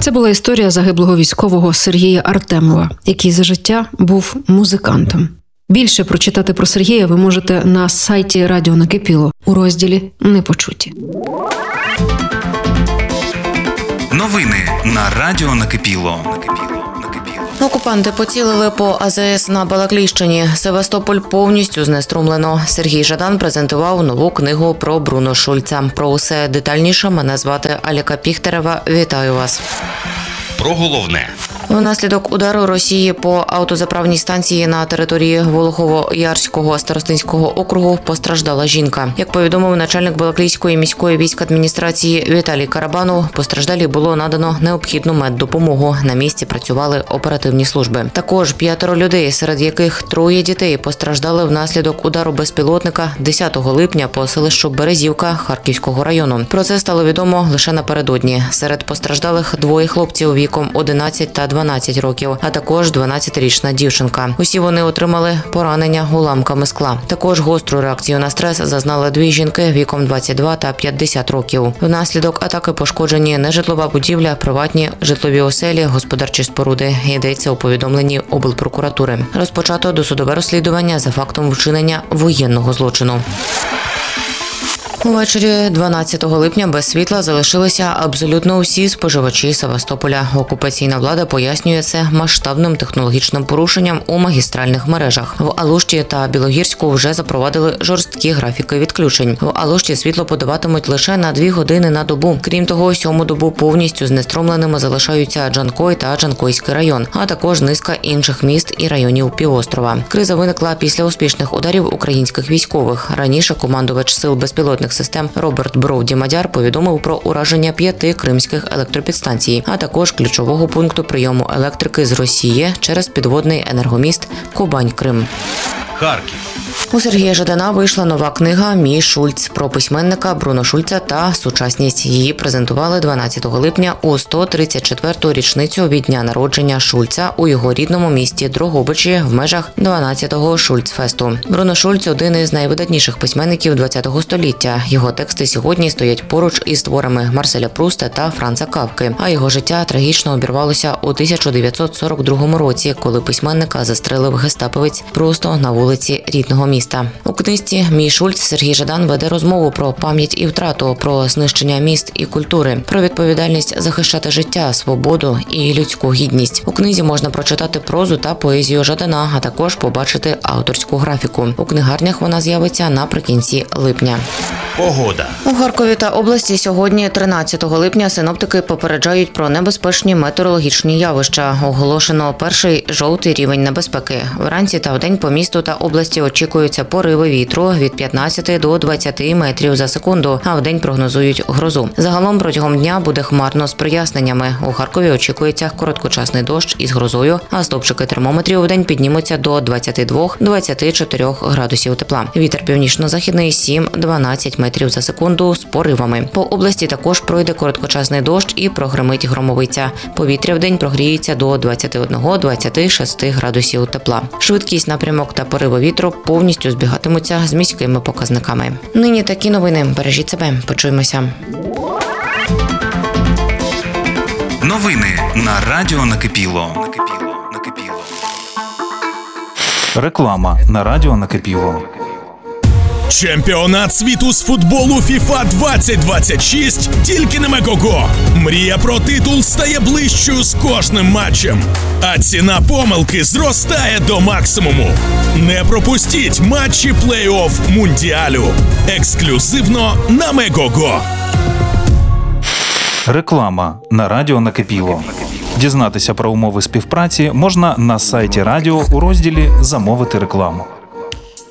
Це була історія загиблого військового Сергія Артемова, який за життя був музикантом. Більше прочитати про Сергія ви можете на сайті Радіо Накипіло у розділі «Непочуті». Новини на Радіо Накипіло. Окупанти поцілили по АЗС на Балаклійщині. Севастополь повністю знеструмлено. Сергій Жадан презентував нову книгу про Бруно Шульца. Про усе детальніше мене звати Аліка Піхтерева. Вітаю вас. Про головне. Внаслідок удару Росії по автозаправній станції на території Волохово-Ярського старостинського округу постраждала жінка. Як повідомив начальник Балаклійської міської військадміністрації Віталій Карабанов, постраждалій було надано необхідну меддопомогу. На місці працювали оперативні служби. Також 5 людей, серед яких 3 дітей, постраждали внаслідок удару безпілотника 10 липня по селищу Березівка Харківського району. Про це стало відомо лише напередодні. Серед постраждалих 2 хлопців віком 11 та 12 років, а також 12-річна дівчинка. Усі вони отримали поранення уламками скла. Також гостру реакцію на стрес зазнали 2 жінки віком 22 та 50 років. Внаслідок атаки пошкоджені нежитлова будівля, приватні житлові оселі, господарчі споруди. Йдеться у повідомленні облпрокуратури. Розпочато досудове розслідування за фактом вчинення воєнного злочину. Увечері 12 липня без світла залишилися абсолютно усі споживачі Севастополя. Окупаційна влада пояснює це масштабним технологічним порушенням у магістральних мережах. В Алушті та Білогірську вже запровадили жорсткі графіки відключень. В Алушті світло подаватимуть лише на 2 години на добу. Крім того, 7-му добу повністю знеструмленими залишаються Джанкой та Джанкойський район, а також низка інших міст і районів півострова. Криза виникла після успішних ударів українських військових. Раніше командувач сил безпілотних систем Роберт Бровді-Мадяр повідомив про ураження 5 кримських електропідстанцій, а також ключового пункту прийому електрики з Росії через підводний енергоміст Кубань-Крим. Харків. У Сергія Жадана вийшла нова книга «Мій Шульц» про письменника Бруно Шульца та сучасність. Її презентували 12 липня у 134-ту річницю від дня народження Шульца у його рідному місті Дрогобичі в межах 12-го Шульцфесту. Бруно Шульц – один із найвидатніших письменників ХХ століття. Його тексти сьогодні стоять поруч із творами Марселя Пруста та Франца Кафки. А його життя трагічно обірвалося у 1942 році, коли письменника застрелив гестаповець просто на вулиці рідного міста. У книзі «Мій Шульц» Сергій Жадан веде розмову про пам'ять і втрату, про знищення міст і культури, про відповідальність захищати життя, свободу і людську гідність. У книзі можна прочитати прозу та поезію Жадана, а також побачити авторську графіку. У книгарнях вона з'явиться наприкінці липня. Погода. У Харкові та області сьогодні, 13 липня, синоптики попереджають про небезпечні метеорологічні явища. Оголошено перший жовтий рівень небезпеки. Вранці та вдень по місту та області очікуються пориви вітру від 15 до 20 метрів за секунду, а вдень прогнозують грозу. Загалом протягом дня буде хмарно з проясненнями. У Харкові очікується короткочасний дощ із грозою, а стовпчики термометрів вдень піднімуться до 22-24 градусів тепла. Вітер північно-західний 7-12 метрів за секунду з поривами. По області також пройде короткочасний дощ і прогримить громовиця. Повітря вдень прогріється до 21-26 градусів тепла. Швидкість, напрямок та пориви вітру повністю збігатимуться з міськими показниками. Нині такі новини. Бережіть себе. Почуємося. Новини на Радіо Накипіло. Реклама на Радіо Накипіло. Чемпіонат світу з футболу FIFA 2026 тільки на Мегого. Мрія про титул стає ближчою з кожним матчем, а ціна помилки зростає до максимуму. Не пропустіть матчі плей-офф Мундіалю. Ексклюзивно на Мегого. Реклама на Радіо Накипіло. Дізнатися про умови співпраці можна на сайті радіо у розділі «Замовити рекламу».